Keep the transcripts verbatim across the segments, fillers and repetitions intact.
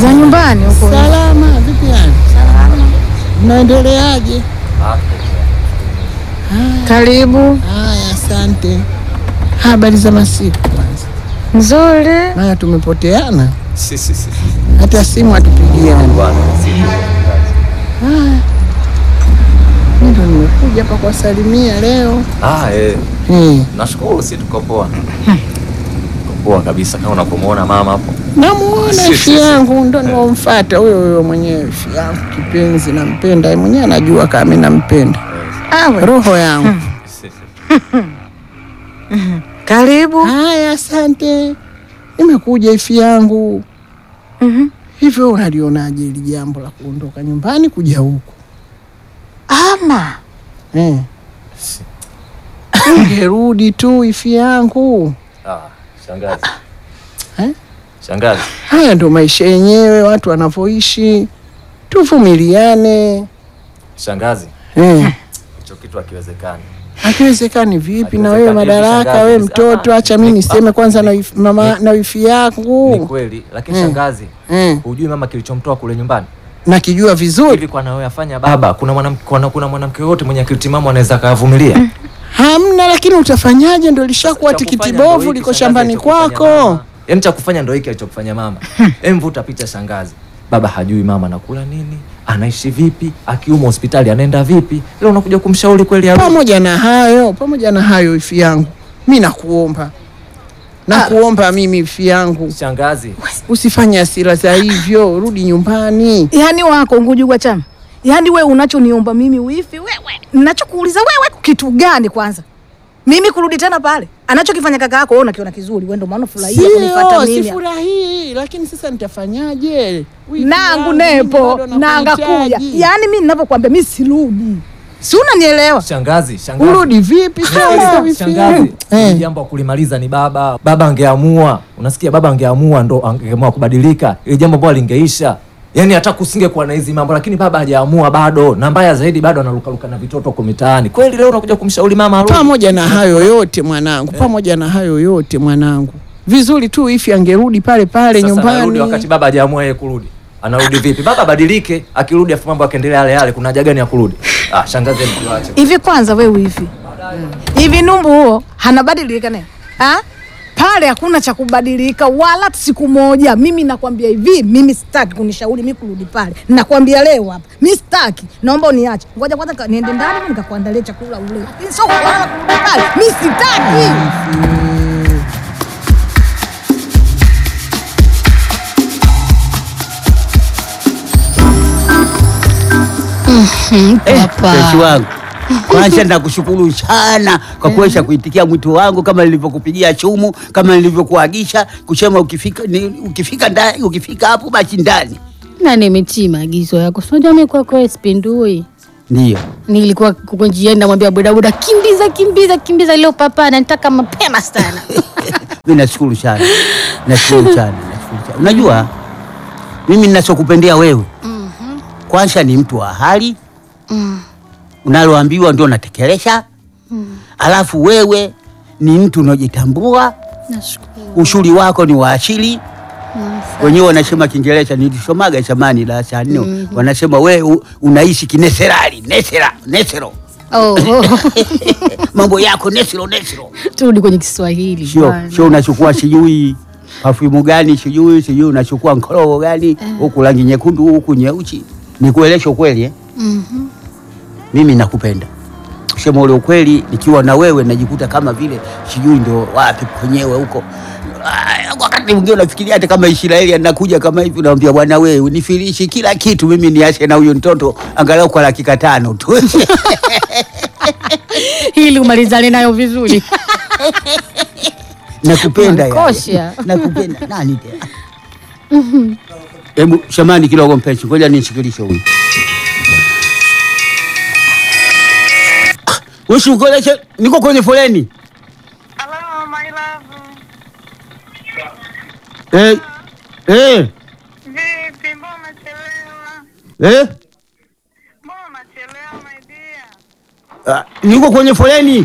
Za nyumbani huko. Salama, vipi yani? Salama. Unaendeleaje? Karibu. Haya, asante. Habari za masiku kwanza? Nzuri. Maana tumepoteana. Si si si. Hata simu atupigiani. Bwana, si. Haya. Ndio nimekuja hapa kuwasalimia leo. Ah, eh. Hmm. Nashukuru si tuko poa. Tuko poa kabisa kama unapomuona mama hapo. Namuona ifi yangu ndo niomfuata huyo huyo mwenyewe ifi yangu kipenzi, nampenda yeye mwenyewe anajua kama mimi nampenda. Awe. Roho yangu. Si si. Karibu. Haya, asante. Nimekuja ifi yangu. Mhm. Hivyo unalionaje hili jambo la kuondoka nyumbani kuja huku? Ama. Eh. Ungerudi tu ifi yangu. Ah, shangazi. Eh? Shangazi. Haya ndo maisha yenyewe watu wanavyoishi. Tuvumiliane. Shangazi. Eh. Hicho kitu hakiwezekani. Hakiwezekani vipi na wewe madaraka, wewe mtoto, acha mimi niseme kwanza na mama na wifi yangu. Ni kweli, lakini shangazi, hujui mama kilichomtoa kule nyumbani? Nakijua vizuri. Hivi kwa na wewe afanya baba, kuna mwanamke kuna, kuna mwanamke wote mwenye akili timamu anaweza kavumilia? Hamna, lakini utafanyaje? Ndio lishakuwa tikiti bovu liko shambani kwako. Yaani cha kufanya ndio hiki alichokufanya mama. Hem, vuta picha shangazi. Baba hajui mama anakula nini, anaishi vipi, akiumwa hospitali anaenda vipi. Leo unakuja kumshauri kweli au? Pamoja na hayo, pamoja na hayo ifi yangu, mimi nakuomba. Nakuomba mimi ifi yangu. Shangazi, usifanye hasira za hivyo, rudi nyumbani. Yaani wako ngujugwa chama. Yaani wewe unachoniomba mimi uifi wewe. Ninachokuuliza wewe kitu gani kwanza? Mimi kurudi tena pale. Anachokifanya kaka yako wewe unakiona kizuri, wewe ndio maana furahia kunifuata mimi. Si furahi, lakini sasa nitafanyaje? Nangu nepo, nanga kuja. Yaani mimi ninapokuambia mimi sirudi. Si unanielewa? Shangazi, shangazi. Urudi vipi sasa? Shangazi, eh. Jambo la kulimaliza ni baba. Baba angeamua. Unasikia, baba angeamua ndo angeamua kubadilika. Ile jambo ambalo lingeisha. Yaani hata kusingekuwa na hizi mambo, lakini baba hajaamua bado. Na mbaya zaidi bado analukaluka na vitoto huko mitaani. Kweli leo unakuja kumshauri mama arudi? Pamoja na hayo yote mwanangu, pamoja na hayo yote mwanangu. Vizuri tu ifi angerudi pale pale sasa nyumbani. Anarudi wakati baba hajaamua yeye kurudi. Anarudi vipi? Baba badilike, akirudi afu mambo akaendelea yale yale, kuna haja gani ya kurudi? Ah, shangazi mtuache. Hivi kwanza wewe hivi. Hivi numbu huo hanabadilika naye. Ha? Pale hakuna cha kubadilika wala siku moja. Mimi nakwambia hivi, mimi sitaki kunishauri mimi kurudi pale. Nakwambia leo hapa, mimi sitaki. Naomba uniache. Ngoja kwanza niende ndani nikakuandalia chakula ule. Lakini sio wala kurudi pale. Mimi sitaki. Pesi wangu, kwanza nakushukuru sana kwa kuweza kuitikia mwito wangu, kama nilivyokupigia chumu, kama nilivyokuagisha kusema ukifika ni, ukifika ndani, ukifika hapo basi ndani. Na nimetii maagizo yako. Unajua mimi kwa kwa spindui. Ndio. Nilikuwa kwa njiani namwambia boda boda kimbiza kimbiza kimbiza, leo papa anataka mapema sana. Mimi nashukuru sana. Nashukuru sana. Nashukuru sana. Unajua mimi ninachokupendea wewe. Mhm. Kwanza ni mtu wa hali. Mhm. Unaloambiwa ndio natekeleza. Mm. Alafu wewe ni mtu unojitambua. Nashukuru. Ushuri wako ni wa asili. Mm, wenyewe wanasema Kiingereza, nilisomaga zamani la saa nne. Mm -hmm. Wanasema wewe unaishi kineserali, nesera, nesero. Oh. Mambo yako nesero, nesero. Turudi kwenye Kiswahili. Sio, sio unachukua sijui perfume gani, sijui sijui unachukua nkorogo gani, huku uh. rangi nyekundu, huku nyeusi. Nikuelesha ukweli eh? Mhm. Mm, mimi nakupenda. Kusema ule ukweli, nikiwa na wewe najikuta kama vile sijui ndo wapi kwenyewe huko. Wakati mwingine unafikiria hata kama Israeli anakuja kama hivi, naambia bwana wewe unifilishi kila kitu, mimi niache na huyo mtoto angalau kwa dakika tano tu. Ili umalizane nayo vizuri. Nakupenda ya. Nakupenda nani tena? Mhm. Hebu shamani kidogo mpenzi, ngoja nishikilishe huyu. Usikoleshe, niko kwenye foleni. Hello my love. Eh. Eh. Vipi, mbona unachelewa? Eh? Mbona unachelewa my dear? Ah, niko kwenye foleni.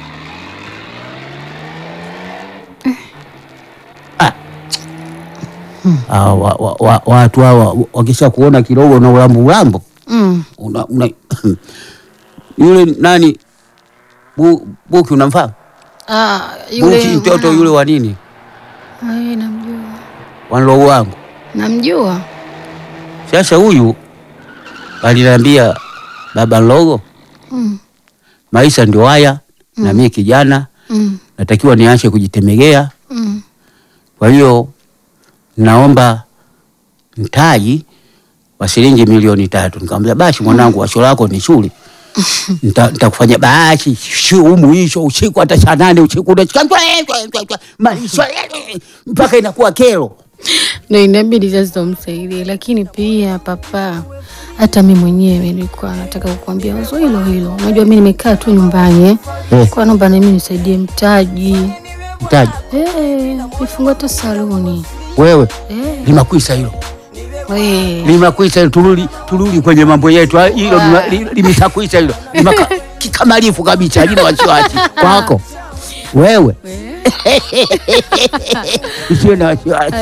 Ah. Ah, wa, wa, wa, watu hawa wakisha kuona kidogo na ulambo ulambo Mm. una, una yule nani bu, Buki unamfahamu? Ah, yule Buki mtoto mwana. yule wa nini? Ai, namjua. Wanlo wangu. Namjua. Sasa huyu aliniambia baba Nlogo, Mm. maisha ndio haya mm. na mimi kijana Mm. natakiwa niache kujitemegea. Mm. Kwa hiyo naomba mtaji wa shilingi milioni tatu. Nikamwambia basi mwanangu, washo lako ni shule. Nita nitakufanya basi humu hicho usiku hata saa nane usiku unachika maisha mpaka inakuwa kero. Ndio inabidi sasa umsaidie, lakini pia papa, hata mimi mwenyewe nilikuwa nataka kukuambia wazo hilo hilo. Unajua mimi nimekaa tu nyumbani eh. Eh. Kwa naomba na mimi nisaidie mtaji. Mtaji Eh, nifungue hata saloni. wewe Eh. limakwisa hilo. We. Limakwisa hilo, turudi turudi kwenye mambo yetu. Hilo lima- li- limesakwisa hilo. Limaka kikamalifu kabisa, halina wasiwasi kwako. Wewe. Usiwe na wasiwasi.